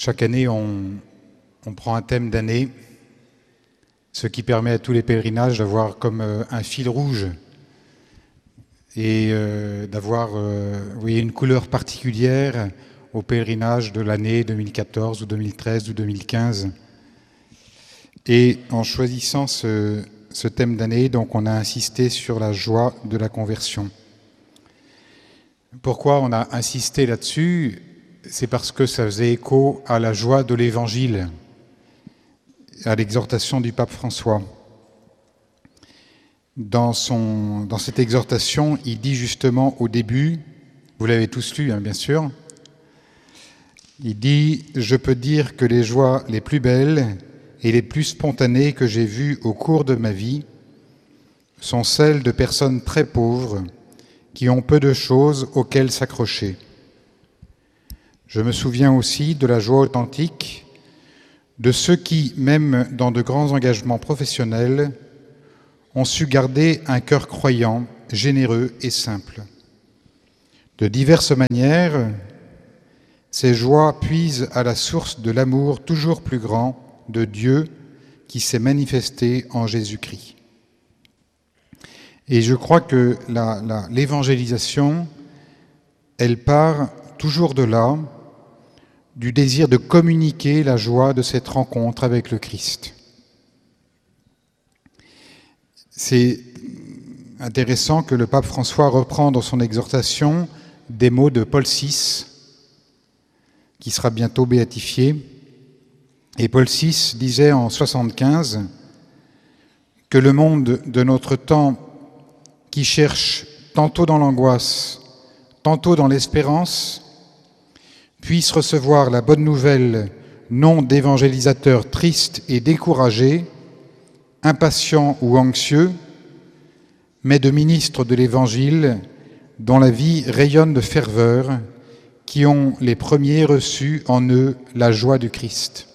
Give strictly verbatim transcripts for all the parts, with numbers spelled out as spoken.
Chaque année, on, on prend un thème d'année, ce qui permet à tous les pèlerinages d'avoir comme euh, un fil rouge et euh, d'avoir euh, vous voyez, une couleur particulière au pèlerinage de l'année deux mille quatorze ou deux mille treize ou deux mille quinze. Et en choisissant ce, ce thème d'année, donc on a insisté sur la joie de la conversion. Pourquoi on a insisté là-dessus ? C'est parce que ça faisait écho à la joie de l'Évangile, à l'exhortation du pape François. Dans, son, dans cette exhortation, il dit justement au début, vous l'avez tous lu hein, bien sûr, il dit « Je peux dire que les joies les plus belles et les plus spontanées que j'ai vues au cours de ma vie sont celles de personnes très pauvres qui ont peu de choses auxquelles s'accrocher. Je me souviens aussi de la joie authentique de ceux qui, même dans de grands engagements professionnels, ont su garder un cœur croyant, généreux et simple. De diverses manières, ces joies puisent à la source de l'amour toujours plus grand de Dieu qui s'est manifesté en Jésus-Christ. » Et je crois que la, la, l'évangélisation, elle part toujours de là, du désir de communiquer la joie de cette rencontre avec le Christ. C'est intéressant que le pape François reprend dans son exhortation des mots de Paul six, qui sera bientôt béatifié. Et Paul six disait en soixante-quinze que le monde de notre temps, qui cherche tantôt dans l'angoisse, tantôt dans l'espérance, puisse recevoir la bonne nouvelle non d'évangélisateurs tristes et découragés, impatients ou anxieux, mais de ministres de l'Évangile dont la vie rayonne de ferveur, qui ont les premiers reçu en eux la joie du Christ.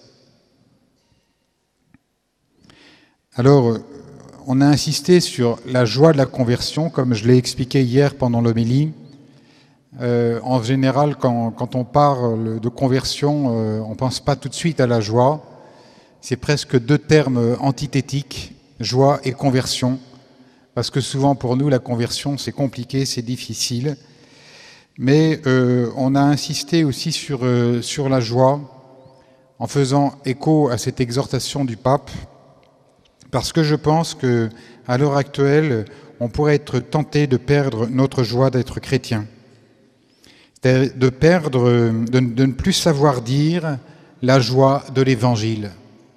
Alors, on a insisté sur la joie de la conversion, comme je l'ai expliqué hier pendant l'homélie. Euh, en général, quand, quand on parle de conversion, euh, on ne pense pas tout de suite à la joie. C'est presque deux termes antithétiques, joie et conversion, parce que souvent pour nous, la conversion, c'est compliqué, c'est difficile. Mais euh, on a insisté aussi sur, euh, sur la joie, en faisant écho à cette exhortation du pape, parce que je pense qu'à l'heure actuelle, on pourrait être tenté de perdre notre joie d'être chrétien. C'est-à-dire de perdre, de, de ne plus savoir dire la joie de l'Évangile.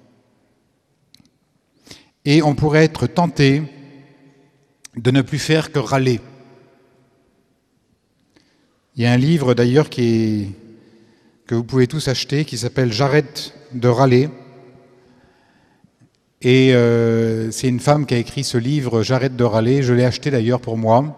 Et on pourrait être tenté de ne plus faire que râler. Il y a un livre d'ailleurs qui est, que vous pouvez tous acheter qui s'appelle « J'arrête de râler ». Et euh, c'est une femme qui a écrit ce livre « J'arrête de râler ». Je l'ai acheté d'ailleurs pour moi.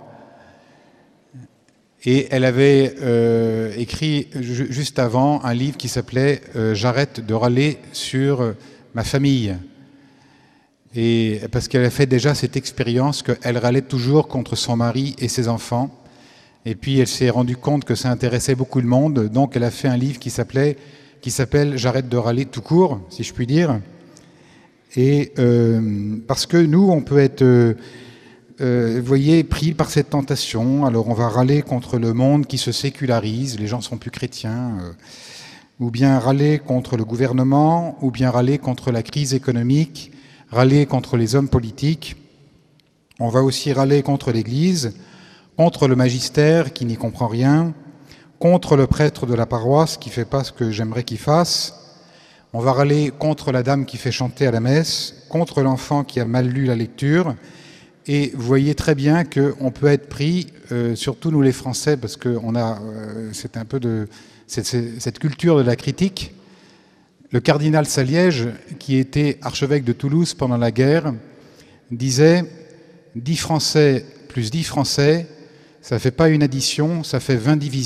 Et elle avait euh, écrit ju- juste avant un livre qui s'appelait euh, « J'arrête de râler sur ma famille ». Et parce qu'elle a fait déjà cette expérience qu'elle râlait toujours contre son mari et ses enfants. Et puis elle s'est rendue compte que ça intéressait beaucoup de monde. Donc elle a fait un livre qui s'appelait, qui s'appelle « J'arrête de râler tout court », si je puis dire. Et euh, parce que nous, on peut être, euh, euh, vous voyez, pris par cette tentation. Alors on va râler contre le monde qui se sécularise, les gens sont plus chrétiens, euh, ou bien râler contre le gouvernement, ou bien râler contre la crise économique, râler contre les hommes politiques. On va aussi râler contre l'Église, contre le magistère qui n'y comprend rien, contre le prêtre de la paroisse qui ne fait pas ce que j'aimerais qu'il fasse. On va râler contre la dame qui fait chanter à la messe, contre l'enfant qui a mal lu la lecture. Et vous voyez très bien qu'on peut être pris, euh, surtout nous les Français, parce que on a, euh, c'est un peu de c'est, c'est, cette culture de la critique. Le cardinal Saliège, qui était archevêque de Toulouse pendant la guerre, disait « dix Français plus dix Français, ça ne fait pas une addition, ça fait vingt divisions ».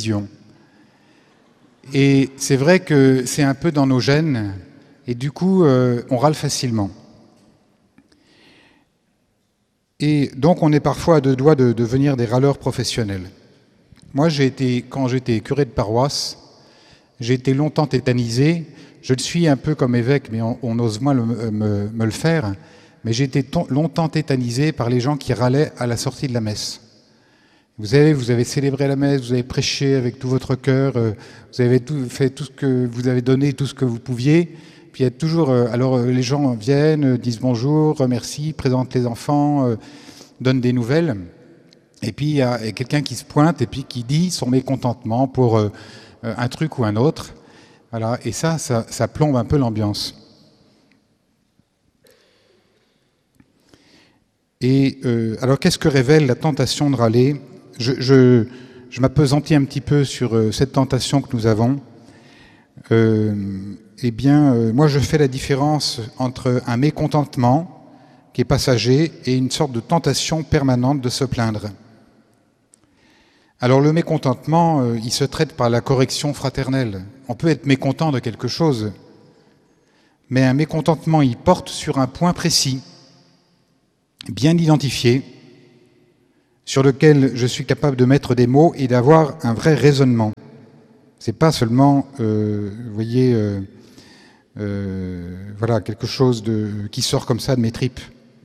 Et c'est vrai que c'est un peu dans nos gènes, et du coup, euh, on râle facilement. Et donc, on est parfois à deux doigts de devenir des râleurs professionnels. Moi, j'ai été, quand j'étais curé de paroisse, J'ai été longtemps tétanisé. Je le suis un peu comme évêque, mais on, on ose moins le, me, me le faire. Mais j'ai été ton, longtemps tétanisé par les gens qui râlaient à la sortie de la messe. Vous savez, vous avez célébré la messe, vous avez prêché avec tout votre cœur, euh, vous avez tout, fait tout ce que vous avez donné, tout ce que vous pouviez. Puis il y a toujours, euh, alors euh, les gens viennent, euh, disent bonjour, remercient, présentent les enfants, euh, donnent des nouvelles. Et puis il y a quelqu'un qui se pointe et puis qui dit son mécontentement pour euh, un truc ou un autre. Voilà. Et ça, ça, ça plombe un peu l'ambiance. Et euh, alors qu'est-ce que révèle la tentation de râler ? Je, je, je m'appesantis un petit peu sur euh, cette tentation que nous avons. Euh, eh bien, euh, moi je fais la différence entre un mécontentement qui est passager et une sorte de tentation permanente de se plaindre. Alors le mécontentement, euh, il se traite par la correction fraternelle. On peut être mécontent de quelque chose, mais un mécontentement, il porte sur un point précis, bien identifié, sur lequel je suis capable de mettre des mots et d'avoir un vrai raisonnement. C'est pas seulement, euh, vous voyez, euh, euh, voilà, quelque chose de, qui sort comme ça de mes tripes.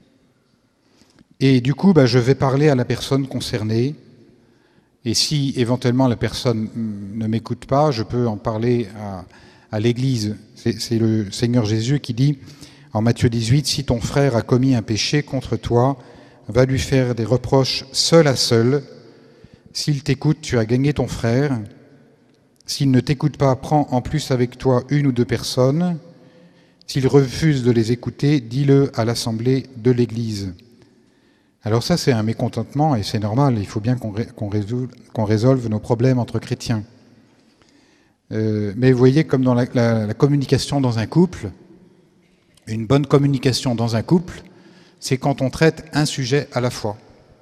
Et du coup, bah, je vais parler à la personne concernée. Et si éventuellement la personne ne m'écoute pas, je peux en parler à, à l'Église. C'est, c'est le Seigneur Jésus qui dit en Matthieu dix-huit, « Si ton frère a commis un péché contre toi, va lui faire des reproches seul à seul. S'il t'écoute, tu as gagné ton frère. S'il ne t'écoute pas, prends en plus avec toi une ou deux personnes. S'il refuse de les écouter, dis-le à l'assemblée de l'Église. » Alors ça, c'est un mécontentement et c'est normal. Il faut bien qu'on, ré, qu'on, résolve, qu'on résolve nos problèmes entre chrétiens. Euh, mais vous voyez, comme dans la, la, la communication dans un couple, une bonne communication dans un couple, c'est quand on traite un sujet à la fois.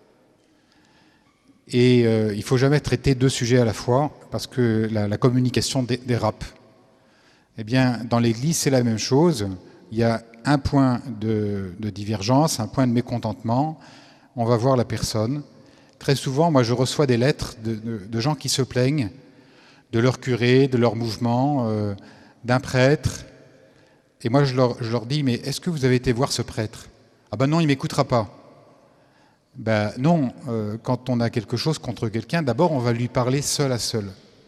Et euh, il ne faut jamais traiter deux sujets à la fois parce que la, la communication dé, dérape. Eh bien, dans l'Église, c'est la même chose. Il y a un point de, de divergence, un point de mécontentement. On va voir la personne. Très souvent, moi, je reçois des lettres de, de, de gens qui se plaignent de leur curé, de leur mouvement, euh, d'un prêtre. Et moi, je leur, je leur dis, mais est-ce que vous avez été voir ce prêtre ? Ah ben non, il ne m'écoutera pas. Ben non, euh, quand on a quelque chose contre quelqu'un, d'abord, on va lui parler seul à seul.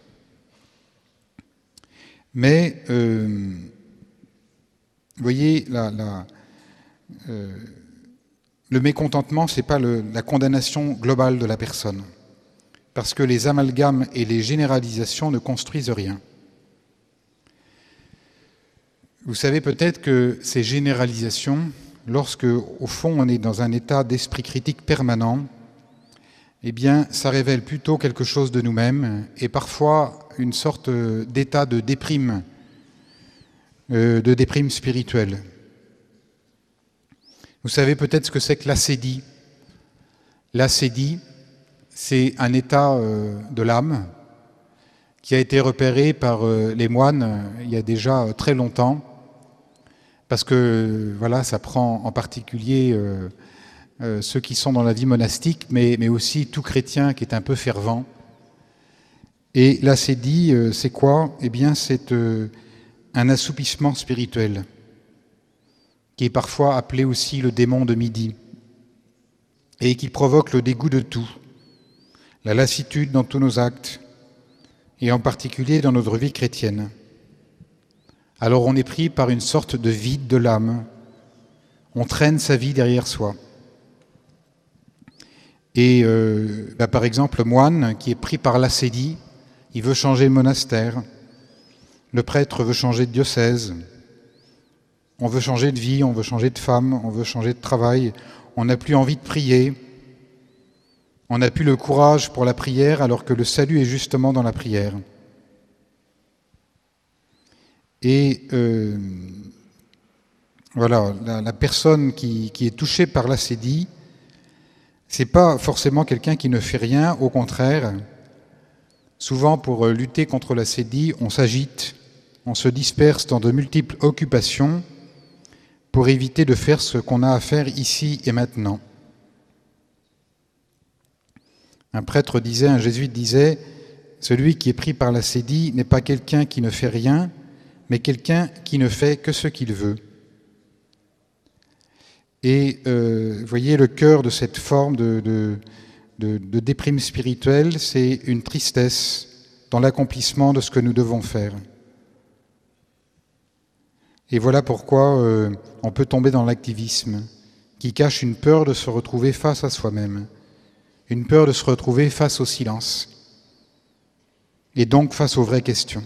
Mais, euh, vous voyez, la... la euh, Le mécontentement, ce n'est pas le, la condamnation globale de la personne, parce que les amalgames et les généralisations ne construisent rien. Vous savez peut-être que ces généralisations, lorsque, au fond, on est dans un état d'esprit critique permanent, eh bien, ça révèle plutôt quelque chose de nous-mêmes et parfois une sorte d'état de déprime, euh, de déprime spirituelle. Vous savez peut-être ce que c'est que l'acédie. L'acédie, c'est un état euh, de l'âme qui a été repéré par euh, les moines euh, il y a déjà euh, très longtemps, parce que voilà, ça prend en particulier euh, euh, ceux qui sont dans la vie monastique, mais, mais aussi tout chrétien qui est un peu fervent. Et l'acédie, euh, c'est quoi ? Eh bien, c'est euh, un assoupissement spirituel, qui est parfois appelé aussi le démon de midi, et qui provoque le dégoût de tout, la lassitude dans tous nos actes, et en particulier dans notre vie chrétienne. Alors on est pris par une sorte de vide de l'âme, on traîne sa vie derrière soi. Et euh, bah par exemple, le moine qui est pris par l'acédie, il veut changer de monastère, le prêtre veut changer de diocèse, on veut changer de vie, on veut changer de femme, on veut changer de travail, on n'a plus envie de prier, on n'a plus le courage pour la prière alors que le salut est justement dans la prière. Et euh, voilà, la, la personne qui, qui est touchée par l'acédie, c'est pas forcément quelqu'un qui ne fait rien, au contraire. Souvent, pour lutter contre l'acédie, on s'agite, on se disperse dans de multiples occupations pour éviter de faire ce qu'on a à faire ici et maintenant. Un prêtre disait, un jésuite disait, Celui qui est pris par la sédie n'est pas quelqu'un qui ne fait rien, mais quelqu'un qui ne fait que ce qu'il veut. Et euh, vous voyez, le cœur de cette forme de, de, de, de déprime spirituelle, c'est une tristesse dans l'accomplissement de ce que nous devons faire. Et voilà pourquoi euh, on peut tomber dans l'activisme, qui cache une peur de se retrouver face à soi-même, une peur de se retrouver face au silence, et donc face aux vraies questions.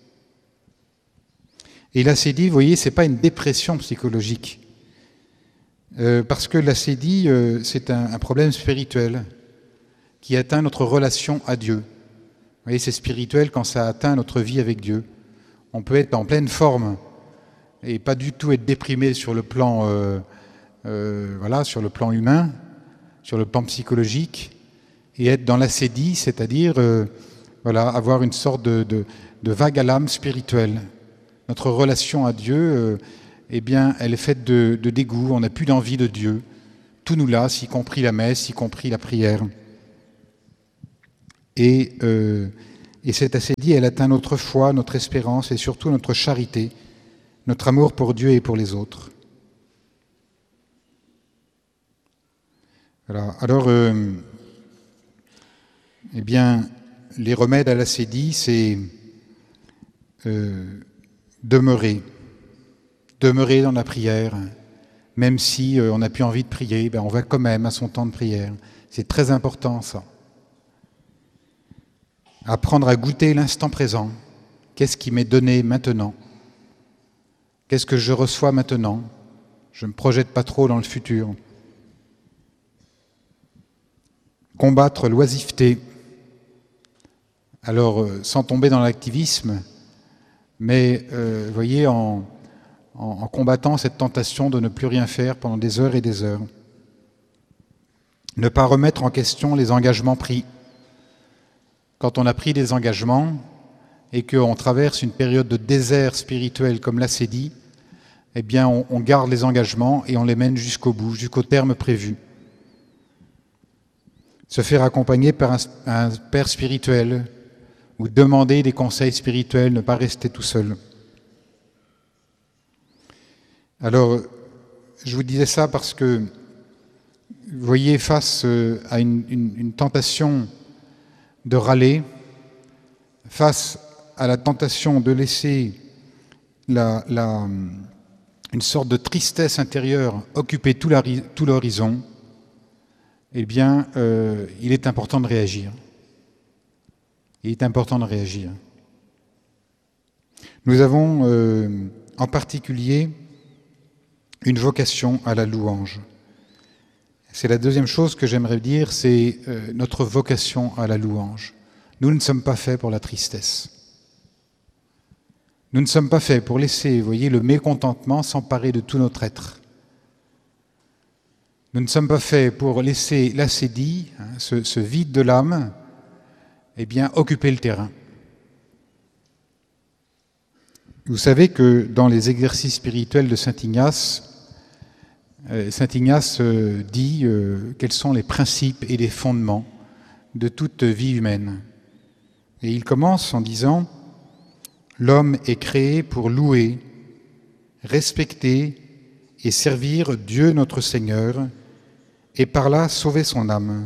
Et l'acédie, vous voyez, ce n'est pas une dépression psychologique, euh, parce que l'acédie, euh, c'est un, un problème spirituel qui atteint notre relation à Dieu. Vous voyez, c'est spirituel quand ça atteint notre vie avec Dieu. On peut être en pleine forme et pas du tout être déprimé sur le plan, euh, euh, voilà, sur le plan humain, sur le plan psychologique, et être dans l'acédie, c'est-à-dire euh, voilà, avoir une sorte de, de, de vague à l'âme spirituelle. Notre relation à Dieu, euh, eh bien, elle est faite de, de dégoût, on n'a plus d'envie de Dieu. Tout nous lasse, y compris la messe, y compris la prière. Et, euh, et cette acédie, elle atteint notre foi, notre espérance et surtout notre charité, notre amour pour Dieu et pour les autres. Voilà. Alors, euh, eh bien, les remèdes à l'acédie, c'est euh, demeurer, demeurer dans la prière, même si euh, on n'a plus envie de prier, ben on va quand même à son temps de prière. C'est très important, ça. Apprendre à goûter l'instant présent. Qu'est-ce qui m'est donné maintenant ? Qu'est-ce que je reçois maintenant ? Je ne me projette pas trop dans le futur. Combattre l'oisiveté. Alors, euh, sans tomber dans l'activisme, mais, euh, vous voyez, en, en, en combattant cette tentation de ne plus rien faire pendant des heures et des heures. Ne pas remettre en question les engagements pris. Quand on a pris des engagements et qu'on traverse une période de désert spirituel comme l'acédie, eh bien, on, on garde les engagements et on les mène jusqu'au bout, jusqu'au terme prévu. Se faire accompagner par un, un père spirituel ou demander des conseils spirituels, ne pas rester tout seul. Alors, je vous disais ça parce que, vous voyez, face à une, une, une tentation de râler, face à la tentation de laisser la, la, une sorte de tristesse intérieure occuper tout, la, tout l'horizon, eh bien, euh, il est important de réagir. Il est important de réagir. Nous avons euh, en particulier une vocation à la louange. C'est la deuxième chose que j'aimerais dire, c'est euh, notre vocation à la louange. Nous ne sommes pas faits pour la tristesse. Nous ne sommes pas faits pour laisser, vous voyez, le mécontentement s'emparer de tout notre être. Nous ne sommes pas faits pour laisser l'acédie, hein, ce, ce vide de l'âme, eh bien, occuper le terrain. Vous savez que dans les exercices spirituels de saint Ignace, Saint Ignace dit euh, quels sont les principes et les fondements de toute vie humaine. Et il commence en disant « L'homme est créé pour louer, respecter et servir Dieu notre Seigneur et par là sauver son âme.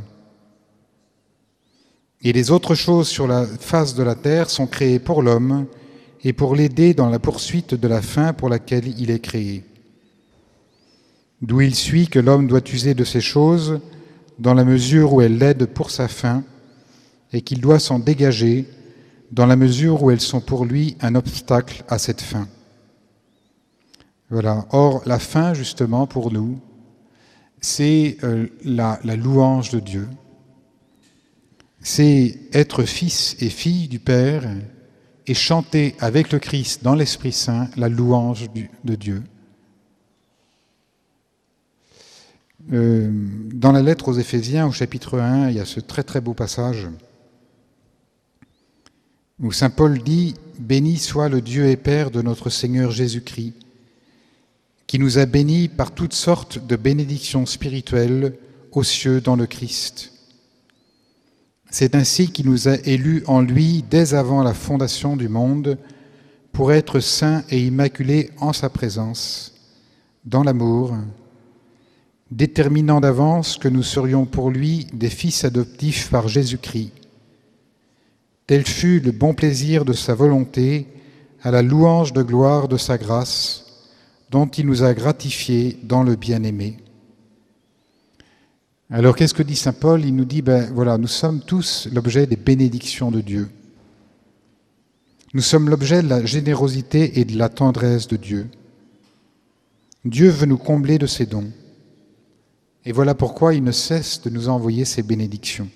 Et les autres choses sur la face de la terre sont créées pour l'homme et pour l'aider dans la poursuite de la fin pour laquelle il est créé. D'où il suit que l'homme doit user de ces choses dans la mesure où elles l'aident pour sa fin et qu'il doit s'en dégager dans la mesure où elles sont pour lui un obstacle à cette fin. » Voilà. Or, la fin, justement, pour nous, c'est euh, la, la louange de Dieu. C'est être fils et fille du Père et chanter avec le Christ dans l'Esprit Saint la louange du, de Dieu. Euh, dans la lettre aux Éphésiens, au chapitre un, il y a ce très très beau passage où saint Paul dit « Béni soit le Dieu et Père de notre Seigneur Jésus-Christ, qui nous a bénis par toutes sortes de bénédictions spirituelles aux cieux dans le Christ. C'est ainsi qu'il nous a élus en lui dès avant la fondation du monde pour être saints et immaculés en sa présence, dans l'amour, déterminant d'avance que nous serions pour lui des fils adoptifs par Jésus-Christ. Tel fut le bon plaisir de sa volonté, à la louange de gloire de sa grâce, dont il nous a gratifiés dans le bien-aimé. Alors qu'est-ce que dit saint Paul? Il nous dit, ben voilà, nous sommes tous l'objet des bénédictions de Dieu. Nous sommes l'objet de la générosité et de la tendresse de Dieu. Dieu veut nous combler de ses dons. Et voilà pourquoi il ne cesse de nous envoyer ses bénédictions.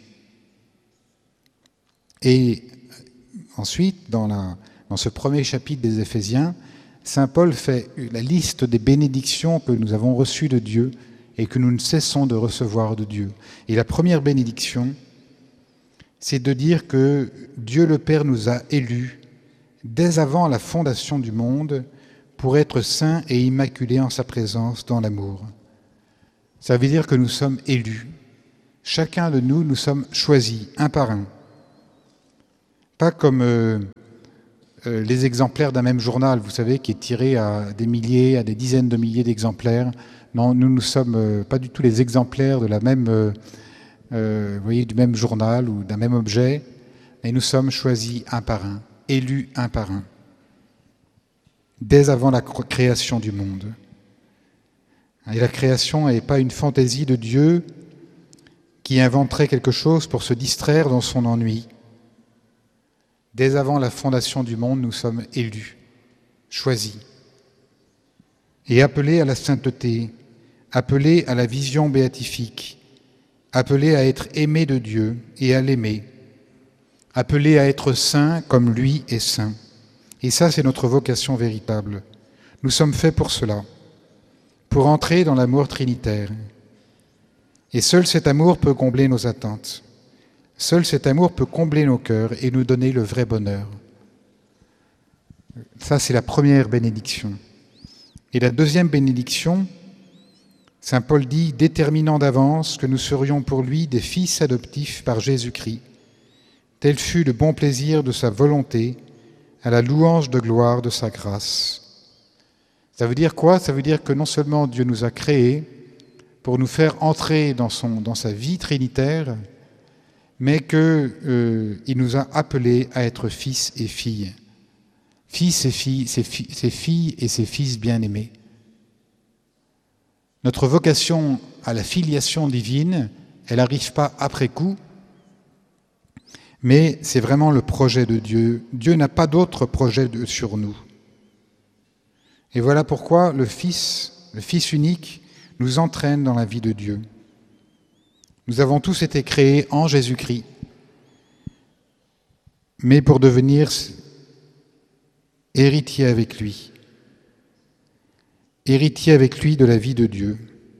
Et ensuite, dans, la, dans ce premier chapitre des Éphésiens, saint Paul fait la liste des bénédictions que nous avons reçues de Dieu et que nous ne cessons de recevoir de Dieu. Et la première bénédiction, c'est de dire que Dieu le Père nous a élus dès avant la fondation du monde pour être saints et immaculés en sa présence dans l'amour. Ça veut dire que nous sommes élus. Chacun de nous, nous sommes choisis, un par un. Pas comme euh, euh, les exemplaires d'un même journal, vous savez, qui est tiré à des milliers, à des dizaines de milliers d'exemplaires. Non, nous ne sommes euh, pas du tout les exemplaires de la même, euh, euh, vous voyez, du même journal ou d'un même objet, mais nous sommes choisis un par un, élus un par un, dès avant la création du monde. Et la création n'est pas une fantaisie de Dieu qui inventerait quelque chose pour se distraire dans son ennui. Dès avant la fondation du monde, nous sommes élus, choisis, et appelés à la sainteté, appelés à la vision béatifique, appelés à être aimés de Dieu et à l'aimer, appelés à être saints comme lui est saint. Et ça, c'est notre vocation véritable. Nous sommes faits pour cela, pour entrer dans l'amour trinitaire. Et seul cet amour peut combler nos attentes. Seul cet amour peut combler nos cœurs et nous donner le vrai bonheur. Ça, c'est la première bénédiction. Et la deuxième bénédiction, saint Paul dit, déterminant d'avance que nous serions pour lui des fils adoptifs par Jésus-Christ. Tel fut le bon plaisir de sa volonté, à la louange de gloire de sa grâce. Ça veut dire quoi? Ça veut dire que non seulement Dieu nous a créés pour nous faire entrer dans, son, dans sa vie trinitaire, mais qu'il euh, nous a appelés à être fils et filles. Fils et filles, ses, fi- ses filles et ses fils bien-aimés. Notre vocation à la filiation divine, elle n'arrive pas après coup, mais c'est vraiment le projet de Dieu. Dieu n'a pas d'autre projet de, sur nous. Et voilà pourquoi le Fils, le Fils unique, nous entraîne dans la vie de Dieu. Nous avons tous été créés en Jésus-Christ, mais pour devenir héritiers avec lui, héritiers avec lui de la vie de Dieu.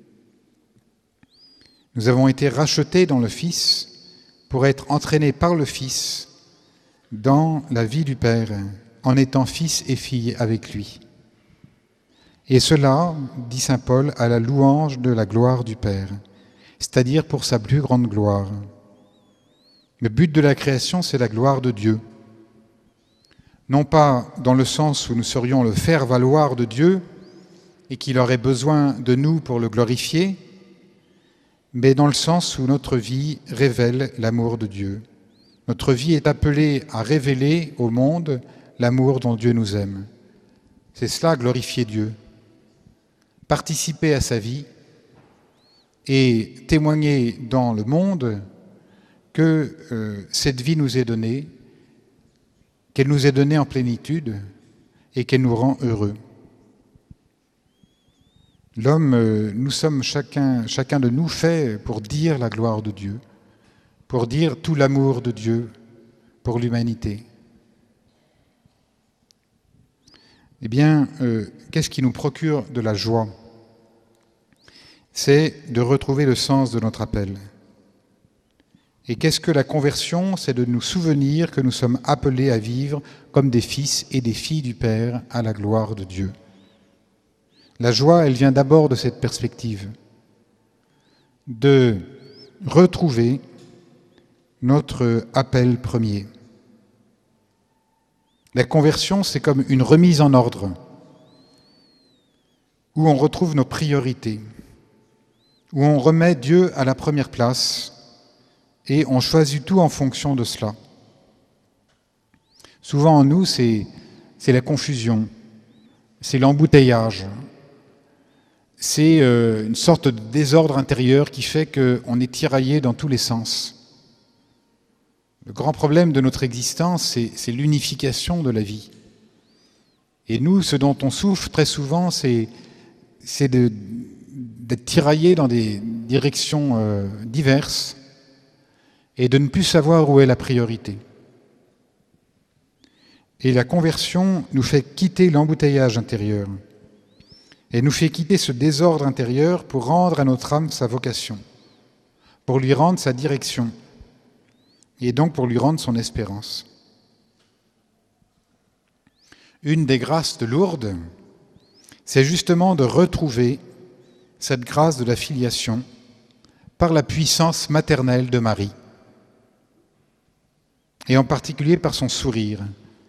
Nous avons été rachetés dans le Fils pour être entraînés par le Fils dans la vie du Père, en étant fils et filles avec lui. Et cela, dit saint Paul, à la louange de la gloire du Père, c'est-à-dire pour sa plus grande gloire. Le but de la création, c'est la gloire de Dieu. Non pas dans le sens où nous serions le faire-valoir de Dieu et qu'il aurait besoin de nous pour le glorifier, mais dans le sens où notre vie révèle l'amour de Dieu. Notre vie est appelée à révéler au monde l'amour dont Dieu nous aime. C'est cela, glorifier Dieu. Participer à sa vie et témoigner dans le monde que euh, cette vie nous est donnée, qu'elle nous est donnée en plénitude et qu'elle nous rend heureux. L'homme, euh, nous sommes chacun, chacun de nous fait pour dire la gloire de Dieu, pour dire tout l'amour de Dieu pour l'humanité. Eh bien, euh, qu'est-ce qui nous procure de la joie? C'est de retrouver le sens de notre appel. Et qu'est-ce que la conversion? C'est de nous souvenir que nous sommes appelés à vivre comme des fils et des filles du Père à la gloire de Dieu. La joie, elle vient d'abord de cette perspective, de retrouver notre appel premier. La conversion, c'est comme une remise en ordre, où on retrouve nos priorités, où on remet Dieu à la première place et on choisit tout en fonction de cela. Souvent en nous, c'est, c'est la confusion, c'est l'embouteillage, c'est euh, une sorte de désordre intérieur qui fait qu'on est tiraillé dans tous les sens. Le grand problème de notre existence, c'est, c'est l'unification de la vie. Et nous, ce dont on souffre très souvent, c'est, c'est de, d'être tiraillé dans des directions euh, diverses et de ne plus savoir où est la priorité. Et la conversion nous fait quitter l'embouteillage intérieur et nous fait quitter ce désordre intérieur pour rendre à notre âme sa vocation, pour lui rendre sa direction et donc pour lui rendre son espérance. Une des grâces de Lourdes, c'est justement de retrouver cette grâce de la filiation par la puissance maternelle de Marie, et en particulier par son sourire.